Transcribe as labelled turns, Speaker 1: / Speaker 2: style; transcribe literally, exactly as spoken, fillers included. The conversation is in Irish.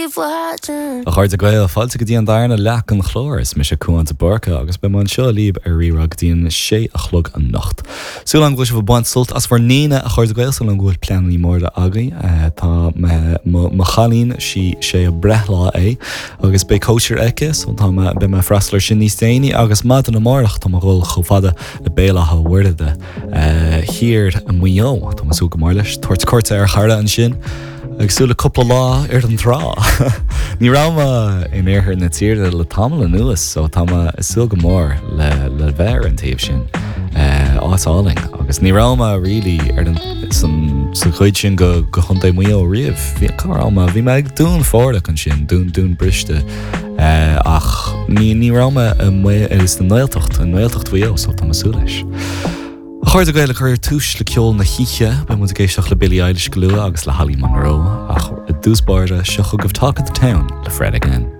Speaker 1: A chuir a gail fáilte go dtíon darna leach an chlóris me sé cuaanta barca agus be man seo líb a rirag díon sé a chlog an nacht. Sú an gúis bh buint sult as bhar néine a chuir a gail sú an gúil pleanlí mór a agaí tá ma chalín si sé a brethla é agus be coachir eice so tá be me freisler sin níos déine agus mad an amárach tá ghil chofada le bélathe bhuiirde hir an muo tá sú go mar leis tuairt cuirte ar charda an sin agsúla coppla lá ar an rá. Ní rama in éair na tíirde le tamla nuas so tá isú go mór le le bhéir an taobh sin ásáling agus ní rama rilí ar san chuid sin go go chunta muo riamh bhí carama bhí meid dún fórda an sin dún dún briste ach ní ní rama is na néiltocht an néiltocht bhío so tá masú leis. Chuir a gaile chuir túis le ceol na chiche be mu géisteach le Billie Eilish glua agus le Hallie Monroe ach dúsbáirde seo go bhtácha the town le Fred again.